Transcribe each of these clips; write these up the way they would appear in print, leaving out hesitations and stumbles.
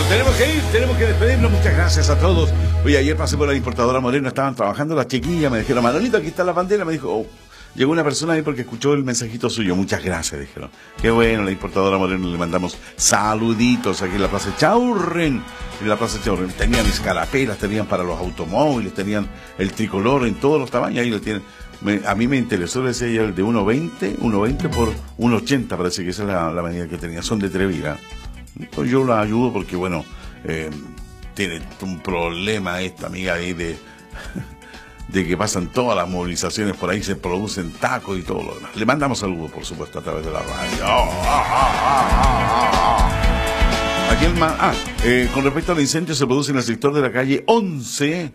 tenemos que despedirnos. Muchas gracias a todos. Oye, ayer pasé por la importadora Moreno, estaban trabajando las chiquillas, me dijeron, Manolito, aquí está la bandera, me dijo, llegó una persona ahí porque escuchó el mensajito suyo. Muchas gracias, dijeron. Qué bueno, la importadora Moreno, le mandamos saluditos aquí en la Plaza Chaurren. En la Plaza Chaurren tenían escarapelas, tenían para los automóviles, tenían el tricolor en todos los tamaños, ahí lo tienen. A mí me interesó, decía ella, el de 1.20 por 1.80, parece que esa es la medida que tenía. Son de Trevira. Pues yo la ayudo porque, bueno, tiene un problema esta amiga ahí de que pasan todas las movilizaciones por ahí, se producen tacos y todo lo demás. Le mandamos saludos, por supuesto, a través de la radio. Aquí con respecto al incendio, se produce en el sector de la calle 11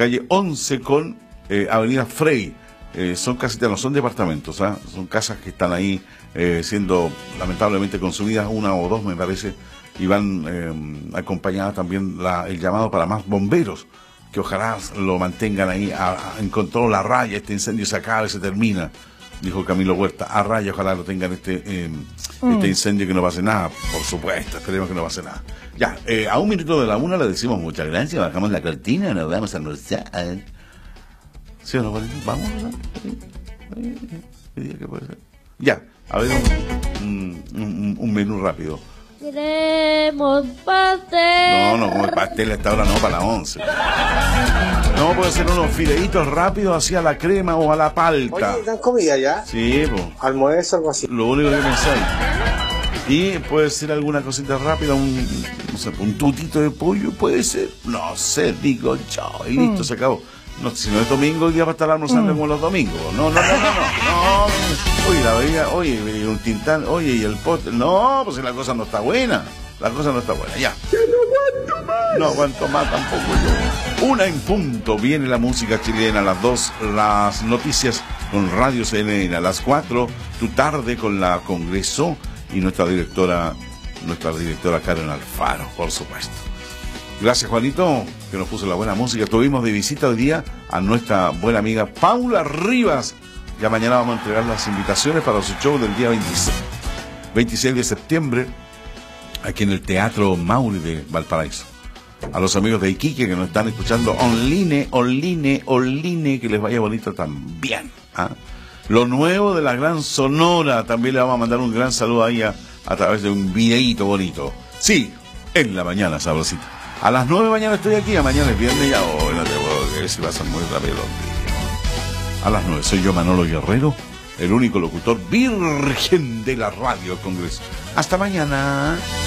con Avenida Frey. Son casitas, no son departamentos, son casas que están ahí siendo lamentablemente consumidas, una o dos me parece, y van acompañadas también el llamado para más bomberos, que ojalá lo mantengan ahí en control a raya, este incendio se acaba y se termina, dijo Camilo Huerta, a raya, ojalá lo tengan este incendio, que no pase nada, por supuesto, esperemos que no pase nada. Ya, a 1 minuto de la 1 le decimos muchas gracias, bajamos la cortina, nos vamos a almorzar. ¿Sí o no? Vamos, ¿qué día que puede ser? Ya, a ver un menú rápido. Queremos pastel. No, como el pastel a esta hora no, para las 11. No, puede ser unos fideitos rápidos hacia la crema o a la palta. Oye, ¿dan comida ya? Sí, pues. Almuerzo, algo así. Lo único que pensáis. Y puede ser alguna cosita rápida, un tutito de pollo, puede ser. No sé, digo chao, y listo, se acabó. No, si no es domingo, hoy día va a estar almorzando como los domingos. No. Oye, la bebida, oye, un tintán, oye, y el pote. No, pues la cosa no está buena. La cosa no está buena, ya. No aguanto más tampoco yo. 1 en punto, viene la música chilena, a las 2, las noticias con Radio CNN, a las 4, tu tarde con la Congreso y nuestra directora Karen Alfaro, por supuesto. Gracias, Juanito, que nos puso la buena música. Tuvimos de visita hoy día a nuestra buena amiga Paula Rivas. Ya mañana vamos a entregar las invitaciones para su show del día 26 de septiembre, aquí en el Teatro Mauri de Valparaíso. A los amigos de Iquique que nos están escuchando online, que les vaya bonito también. Lo nuevo de la Gran Sonora, también le vamos a mandar un gran saludo ahí a través de un videíto bonito. Sí, en la mañana, sabrosita. A las 9 de mañana estoy aquí, mañana es viernes, ya hoy no te puedo creer, si pasan muy rápido los días. A las 9 soy yo, Manolo Guerrero, el único locutor virgen de la Radio Congreso. Hasta mañana.